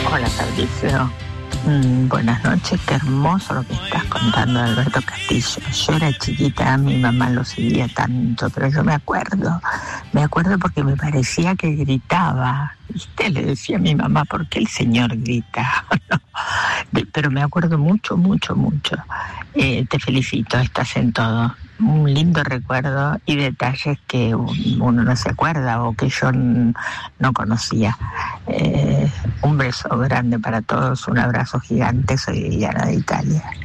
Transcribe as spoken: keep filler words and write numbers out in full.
Hola, Fabricio. Mm, buenas noches, qué hermoso lo que estás contando de Alberto Castillo. Yo era chiquita, mi mamá lo seguía tanto, pero yo me acuerdo, me acuerdo porque me parecía que gritaba. ¿Viste? Le decía a mi mamá, ¿por qué el señor grita? No, de- pero me acuerdo mucho, mucho, mucho. Eh, te felicito, estás en todo. Un lindo recuerdo y detalles que un- uno no se acuerda o que yo n- no conocía. Eh, un beso grande para todos, un abrazo gigante, soy Viviana de Italia.